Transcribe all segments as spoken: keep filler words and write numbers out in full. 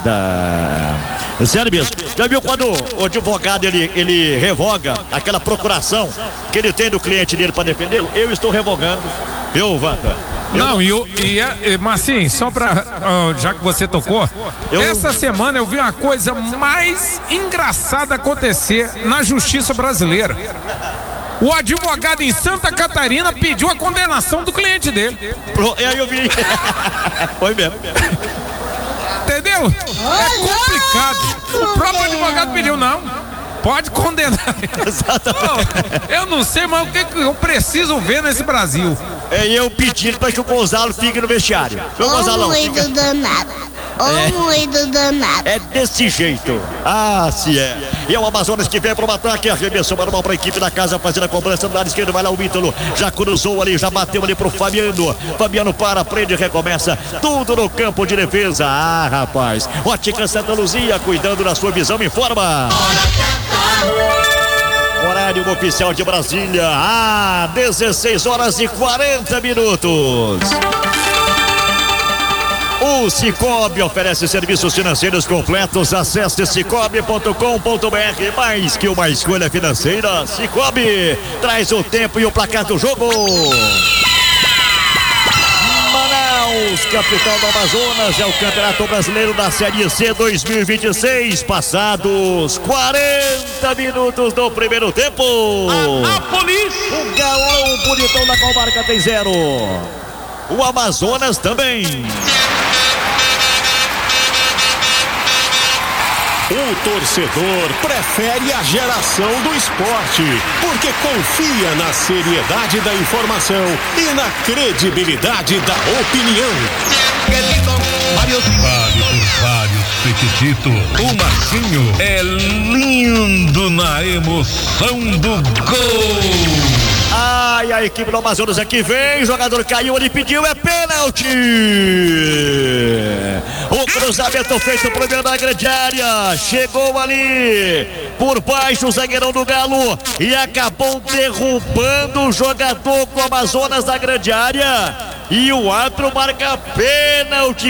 nada. Sério mesmo. Já viu quando o advogado ele, ele revoga aquela procuração que ele tem do cliente dele para defendê-lo? Eu estou revogando. Eu, Vanta. Não, e, e, e Marcinho, só pra, uh, já que você tocou, eu... essa semana eu vi uma coisa mais engraçada acontecer na justiça brasileira. O advogado em Santa Catarina pediu a condenação do cliente dele. Pro, aí eu vi. Foi mesmo. Entendeu? É complicado. O próprio advogado pediu, não. Pode condenar. Exatamente. Eu não sei, mas o que, que eu preciso ver nesse Brasil? É eu pedindo para que o Gonzalo fique no vestiário. Ô, Gonzalão. Fica... danado. Ô, é, moído danado. É desse jeito. Ah, se é. E é o Amazonas que vem para o ataque. Arremessou manual para a equipe da casa, fazendo a cobrança do lado esquerdo. Vai lá o Ítalo. Já cruzou ali, já bateu ali pro Fabiano. Fabiano para, prende e recomeça. Tudo no campo de defesa. Ah, rapaz. Ótica Santa Luzia, cuidando da sua visão, informa. Horário oficial de Brasília. Ah, dezesseis horas e quarenta minutos. O Cicobi oferece serviços financeiros completos. Acesse cicobi ponto com ponto br. Mais que uma escolha financeira, Cicobi traz o tempo e o placar do jogo. Manaus, capital do Amazonas, é o Campeonato Brasileiro da Série C dois mil e vinte e seis. Passados quarenta minutos do primeiro tempo. Anápolis. O galão bonitão da comarca tem zero. O Amazonas também. O torcedor prefere a geração do esporte, porque confia na seriedade da informação e na credibilidade da opinião. Vale por vários, Pequitito. O Marcinho é lindo na emoção do gol. Ai, a equipe do Amazonas aqui vem, o jogador caiu, ele pediu, é pênalti. O cruzamento feito pro meio da grande área, chegou ali por baixo o zagueirão do Galo e acabou derrubando o jogador com o Amazonas da grande área. E o árbitro marca pênalti,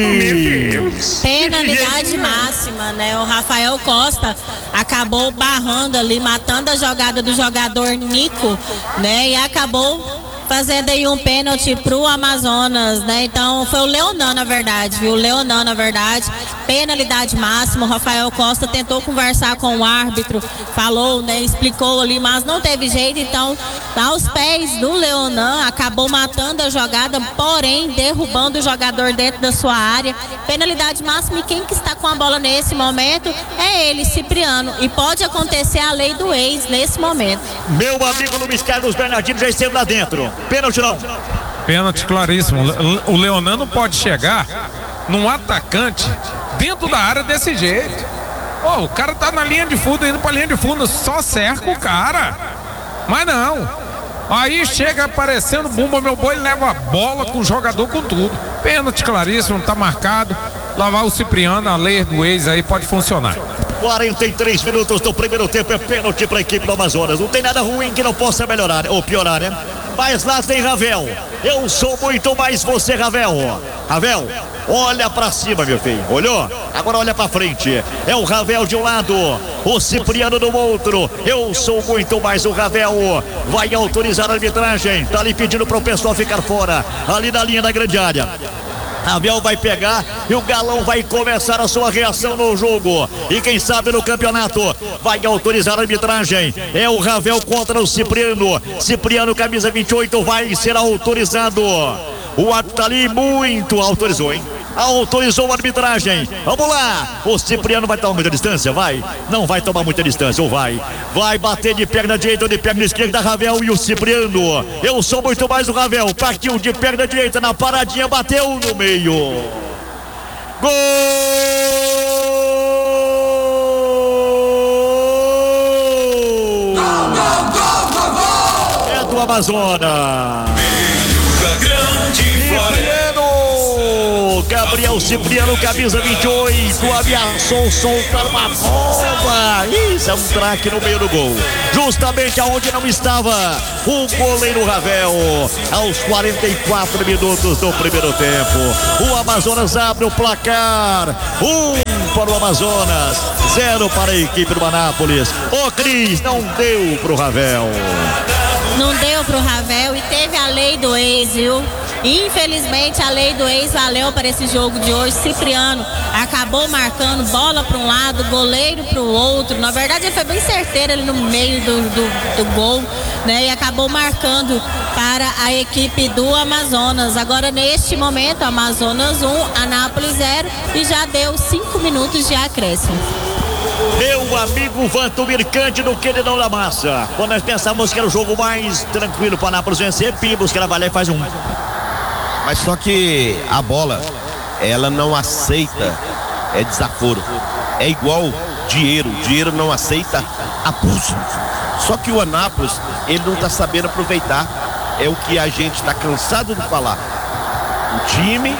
Cris. Penalidade máxima, né? O Rafael Costa acabou barrando ali, matando a jogada do jogador Nico, né? E acabou fazendo aí um pênalti pro Amazonas, né? Então foi o Leonan, na verdade, viu? O Leonan, na verdade, penalidade máxima. O Rafael Costa tentou conversar com o árbitro, falou, né? Explicou ali, mas não teve jeito. Então, aos pés do Leonan, acabou matando a jogada, porém derrubando o jogador dentro da sua área. Penalidade máxima, e quem que está com a bola nesse momento é ele, Cipriano. E pode acontecer a lei do ex nesse momento. Meu amigo Luiz Carlos Bernardino já esteve lá dentro. Pênalti não. Pênalti claríssimo. O Leonan não pode chegar num atacante dentro da área desse jeito. Oh, o cara tá na linha de fundo, indo pra linha de fundo, só cerca o cara. Mas não. Aí chega aparecendo, bumba meu boi, leva a bola com o jogador com tudo. Pênalti claríssimo, tá marcado. Lá vai o Cipriano, a lei do ex aí pode funcionar. quarenta e três minutos do primeiro tempo, é pênalti para a equipe do Amazonas. Não tem nada ruim que não possa melhorar ou piorar, né? Mas lá tem Ravel. Eu sou muito mais você, Ravel. Ravel, olha pra cima, meu filho. Olhou? Agora olha pra frente. É o Ravel de um lado, o Cipriano do outro. Eu sou muito mais o Ravel. Vai autorizar a arbitragem. Tá ali pedindo pro pessoal ficar fora. Ali na linha da grande área. Ravel vai pegar e o Galão vai começar a sua reação no jogo. E quem sabe no campeonato vai autorizar a arbitragem. É o Ravel contra o Cipriano. Cipriano, camisa vinte e oito, vai ser autorizado. O árbitro tá ali, muito autorizou, hein? Autorizou a arbitragem. Vamos lá. O Cipriano vai tomar muita distância? Vai? Não vai tomar muita distância, ou vai? Vai bater de perna direita ou de perna esquerda, Ravel e o Cipriano. Eu sou muito mais o Ravel. Partiu de perna direita na paradinha, bateu no meio. Gol! Gol, gol, gol, gol, gol! É do Amazonas. Gabriel Cipriano, camisa vinte e oito, ameaçou soltar uma bomba. Isso é um traque no meio do gol, justamente aonde não estava o goleiro Ravel. Aos quarenta e quatro minutos do primeiro tempo, o Amazonas abre o placar. Um para o Amazonas, zero para a equipe do Anápolis. Ô Cris, não deu pro Ravel. Não deu pro Ravel e teve a lei do ex, viu? Infelizmente a lei do ex valeu para esse jogo de hoje. Cipriano acabou marcando bola para um lado, goleiro para o outro. Na verdade ele foi bem certeiro ali no meio do, do, do gol, né? E acabou marcando para a equipe do Amazonas. Agora neste momento Amazonas um, Anápolis zero e já deu cinco minutos de acréscimo. Meu amigo Vantumir Cândido, queridão da massa. Quando nós pensamos que era o jogo mais tranquilo para Anápolis vencer, Pimbos que ela vai lá e faz um. Mas só que a bola, ela não aceita é desaforo. É igual dinheiro, dinheiro não aceita abuso. Só que o Anápolis, ele não está sabendo aproveitar. É o que a gente está cansado de falar. O time,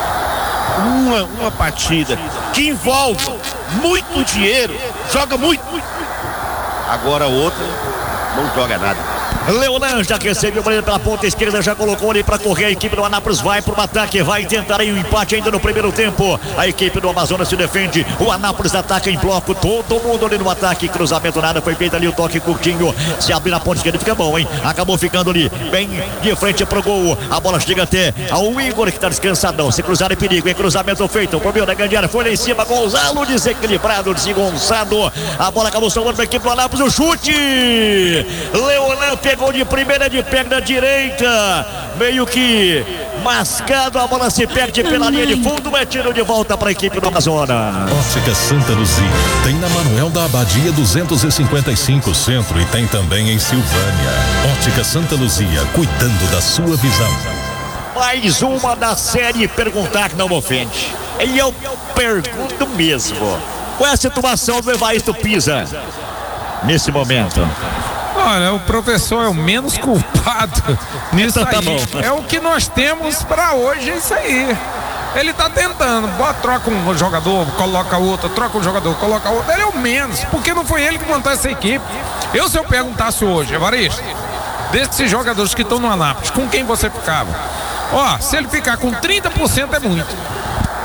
uma, uma partida que envolve muito dinheiro, joga muito, muito. Agora outra não joga nada. Leonan já recebeu pela ponta esquerda, já colocou ali para correr. A equipe do Anápolis vai para o ataque, vai tentar aí um empate ainda no primeiro tempo. A equipe do Amazonas se defende, o Anápolis ataca em bloco, todo mundo ali no ataque. Cruzamento nada, foi feito ali o toque curtinho. Se abrir na ponta esquerda fica bom, hein? Acabou ficando ali, bem de frente pro gol. A bola chega até ao Igor que tá descansadão. Se cruzar é perigo, hein? Cruzamento feito, o problema da grande área foi lá em cima. Gonzalo desequilibrado, desengonçado. A bola acabou salvando para a equipe do Anápolis. O chute, Leonan pegou de primeira de perna direita, meio que mascado, a bola se perde pela linha de fundo, é tiro de volta para a equipe do Amazonas. Ótica Santa Luzia, tem na Manuel da Abadia duzentos e cinquenta e cinco Centro e tem também em Silvânia. Ótica Santa Luzia, cuidando da sua visão. Mais uma da série Perguntar que não me ofende. E eu pergunto mesmo, qual é a situação do Evaristo Pisa nesse momento? Olha, o professor é o menos culpado nisso Então tá aí. bom. É o que nós temos pra hoje, é isso aí. Ele tá tentando, bota, troca um jogador, coloca outro, troca um jogador, coloca outro. Ele é o menos, porque não foi ele que montou essa equipe. Eu, se eu perguntasse hoje, Evaristo, desses jogadores que estão no Anápolis, com quem você ficava? Ó, se ele ficar com trinta por cento é muito.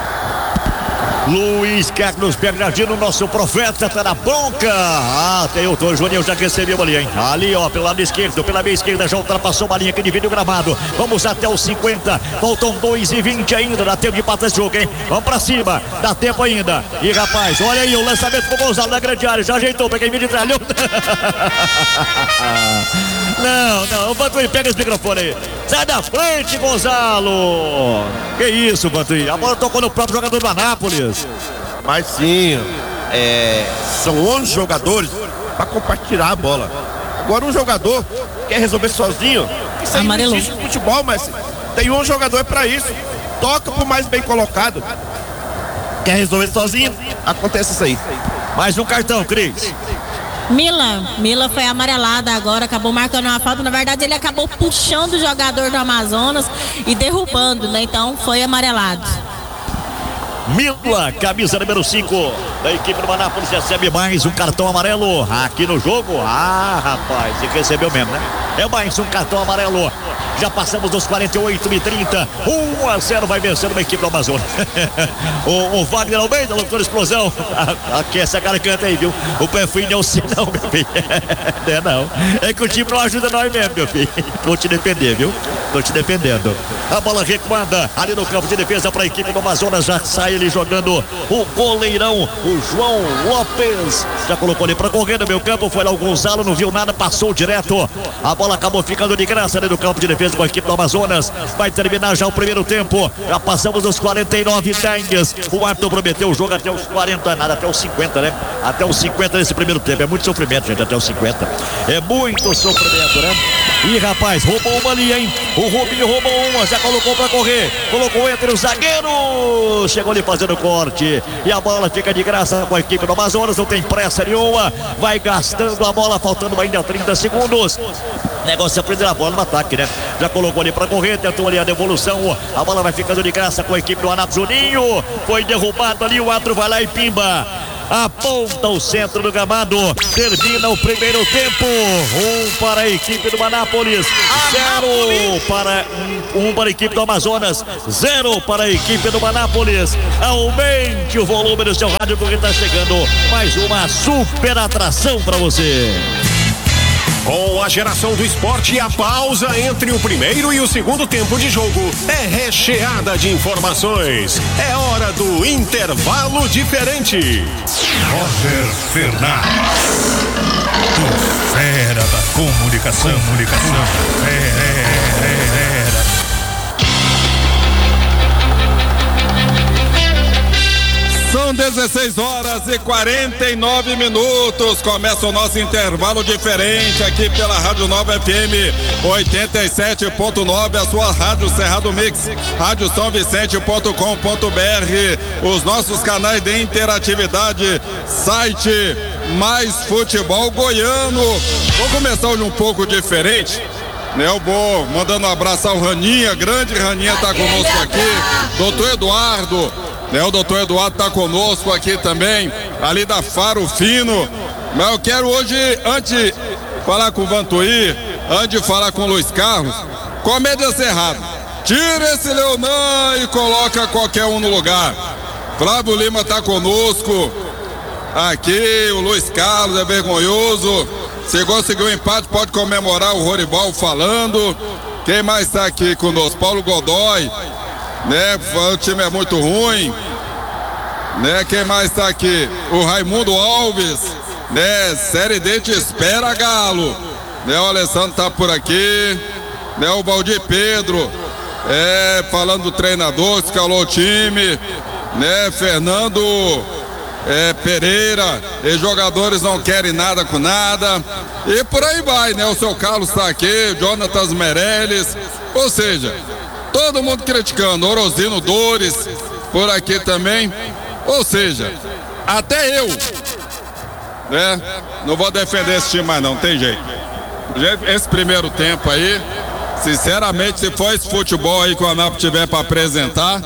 Luiz Carlos Bernardino, nosso profeta, tá na bronca. Ah, tem o Tom Júnior, já recebeu ali, hein? Ali, ó, pelo lado esquerdo, pela meia esquerda, já ultrapassou uma linha que divide o gramado. Vamos até os cinquenta, faltam dois e vinte ainda, dá tempo de empatar esse jogo, hein? Vamos pra cima, dá tempo ainda. E rapaz, olha aí o lançamento pro Gonzalo na grande área, já ajeitou, pra quem me tralhou. Não, não, o Vantuí, pega esse microfone aí. Sai da frente, Gonzalo. Que isso, Vantuí? A bola tocou no próprio jogador do Anápolis. Mas sim, é, são onze jogadores para compartilhar a bola. Agora um jogador quer resolver sozinho. Isso aí não existe no futebol, mas tem um jogador para isso. Toca pro mais bem colocado. Quer resolver sozinho? Acontece isso aí. Mais um cartão, Cris. Mila, Mila foi amarelada agora, acabou marcando uma falta. Na verdade ele acabou puxando o jogador do Amazonas e derrubando, né? Então foi amarelado. Mila, camisa número cinco da equipe do Anápolis, recebe mais um cartão amarelo aqui no jogo. Ah, rapaz, ele recebeu mesmo, né? É mais um cartão amarelo. Já passamos dos quarenta e oito e trinta. um a zero vai vencendo uma equipe do Amazonas. o, o Wagner Almeida, doutor Explosão. Aqui essa cara canta aí, viu? O pé frio não se não, meu filho. É não. É que o time não ajuda nós mesmo, meu filho. Vou te defender, viu? Tô te defendendo. A bola recomanda ali no campo de defesa para a equipe do Amazonas. Já sai ele jogando o goleirão, o João Lopes. Já colocou ali para correr no meu campo. Foi lá o Gonzalo, não viu nada, passou direto. A bola acabou ficando de graça ali no campo de defesa com a equipe do Amazonas. Vai terminar já o primeiro tempo. Já passamos dos quarenta e nove tanques. O árbitro prometeu o jogo até os quarenta, nada, até os cinquenta, né? Até os cinquenta nesse primeiro tempo. É muito sofrimento, gente, até os cinquenta. É muito sofrimento, né? Ih, rapaz, roubou uma ali, hein? O Rubinho roubou uma, já colocou pra correr. Colocou entre o zagueiro. Chegou ali fazendo corte. E a bola fica de graça com a equipe do Amazonas. Não tem pressa nenhuma. Vai gastando a bola, faltando ainda trinta segundos. Negócio é prender a bola no ataque, né? Já colocou ali pra correr, tentou ali a devolução. A bola vai ficando de graça com a equipe do Anápolis. Juninho foi derrubado ali, o árbitro vai lá e pimba. aponta o centro do gramado. Termina o primeiro tempo. Um para a equipe do Anápolis, zero para um para a equipe do Amazonas, zero para a equipe do Anápolis. Aumente o volume do seu rádio porque está chegando mais uma super atração para você. Com a geração do esporte, a pausa entre o primeiro e o segundo tempo de jogo é recheada de informações. É hora do intervalo diferente. Roger Fernandes, o fera da comunicação, comunicação, fera. São dezesseis horas e quarenta e nove minutos. Começa o nosso intervalo diferente aqui pela Rádio Nova F M oitenta e sete ponto nove, a sua Rádio Cerrado Mix, rádio são vicente ponto com ponto b r, os nossos canais de interatividade, site Mais Futebol Goiano. Vou começar hoje um pouco diferente, né? Eu vou mandando um abraço ao Raninha, grande Raninha tá conosco aqui, doutor Eduardo. Né, o doutor Eduardo está conosco aqui também, ali da Faro Fino. Mas eu quero hoje, antes de falar com o Vantuí, antes de falar com o Luiz Carlos, comédia cerrada. Tira esse Leonan e coloca qualquer um no lugar. Flávio Lima está conosco aqui, o Luiz Carlos é vergonhoso. Se conseguiu um empate, pode comemorar o Rorival falando. Quem mais está aqui conosco? Paulo Godoy. Né, o time é muito ruim, né? Quem mais tá aqui? O Raimundo Alves, né? Série D te espera, Galo, né? O Alessandro tá por aqui, né? O Valdir Pedro, é, falando do treinador, escalou o time, né? Fernando é, Pereira, e jogadores não querem nada com nada, e por aí vai, né? O seu Carlos tá aqui, Jonatas Meirelles, ou seja, todo mundo criticando, Orozino Dores por aqui também, ou seja, até eu, né? Não vou defender esse time mais não, tem jeito. Esse primeiro tempo aí, sinceramente, se for esse futebol aí que o Anápolis tiver para apresentar,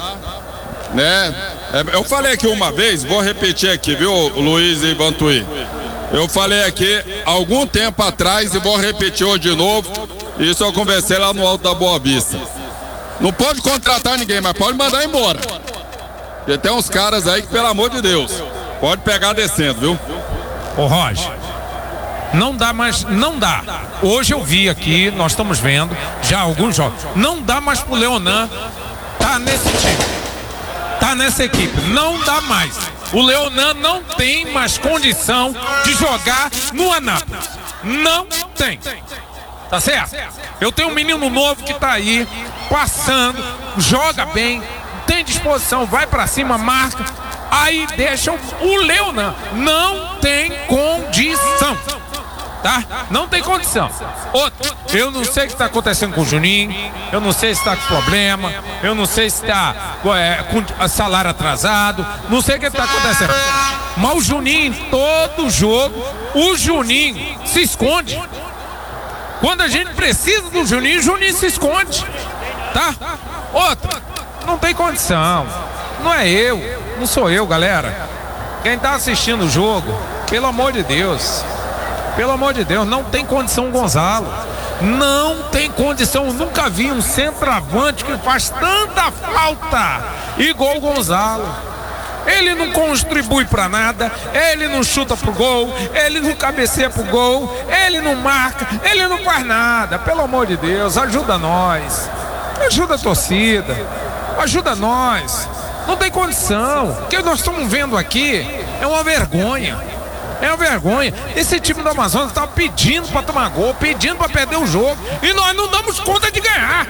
né? Eu falei aqui uma vez, vou repetir aqui, viu, Luiz e Vantuí? Eu falei aqui algum tempo atrás e vou repetir hoje de novo, isso eu conversei lá no Alto da Boa Vista. Não pode contratar ninguém, mas pode mandar embora. Porque tem uns caras aí que, pelo amor de Deus, pode pegar descendo, viu? Ô Roger, não dá mais, não dá. Hoje eu vi aqui, nós estamos vendo já alguns jogos. Não dá mais pro Leonan tá nesse time, tá nessa equipe. Não dá mais. O Leonan não tem mais condição de jogar no Anápolis. Não tem. Tá certo? Eu tenho um menino novo que tá aí, passando, joga bem, tem disposição, vai pra cima, marca. Aí deixa o Leonan. Não tem condição. Tá? Não tem condição. Outro, eu não sei o que está acontecendo com o Juninho, eu não sei se está com problema, eu não sei se está é, com salário atrasado, não sei o que está acontecendo. Mas o Juninho, todo jogo, o Juninho se esconde. Quando a gente precisa do Juninho, o Juninho se esconde. Tá? Outro, não tem condição. Não é eu, não sou eu, galera. Quem está assistindo o jogo, pelo amor de Deus. Pelo amor de Deus, não tem condição Gonzalo. Não tem condição. Eu nunca vi um centroavante que faz tanta falta igual o Gonzalo. Ele não contribui pra nada, ele não chuta pro gol, ele não cabeceia pro gol, ele não marca, ele não faz nada. Pelo amor de Deus, ajuda nós. Ajuda a torcida. Ajuda nós. Não tem condição. O que nós estamos vendo aqui é uma vergonha. É uma vergonha. Esse time do Amazonas estava pedindo para tomar gol, pedindo para perder o jogo, e nós não damos conta de ganhar.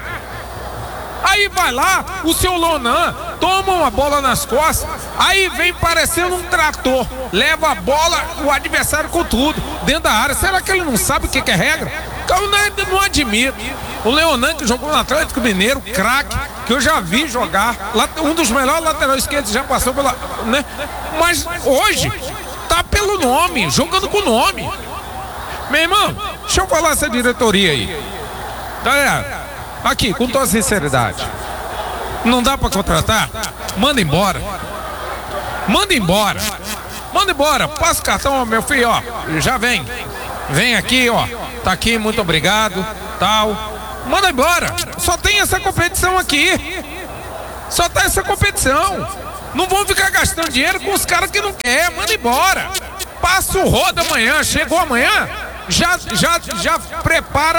Aí vai lá, o seu Leonan toma uma bola nas costas, aí vem parecendo um trator, leva a bola, o adversário com tudo, dentro da área. Será que ele não sabe o que é regra? Eu não, não admito. O Leonan, que jogou no Atlético Mineiro, craque, que eu já vi jogar, um dos melhores laterais esquerdos, já passou pela, né? Mas hoje tá pelo nome, jogando com o nome. Meu irmão, deixa eu falar essa diretoria aí. Galera, aqui, com toda sinceridade, não dá pra contratar? Manda embora. Manda embora. Manda embora, passa o cartão, meu filho, ó. Já vem. Vem aqui, ó. Tá aqui, muito obrigado, tal. Manda embora. Só tem essa competição aqui. Só tá essa competição. Não vão ficar gastando dinheiro com os caras que não quer. Manda embora. Passa o rodo amanhã. Chegou amanhã, já, já, já prepara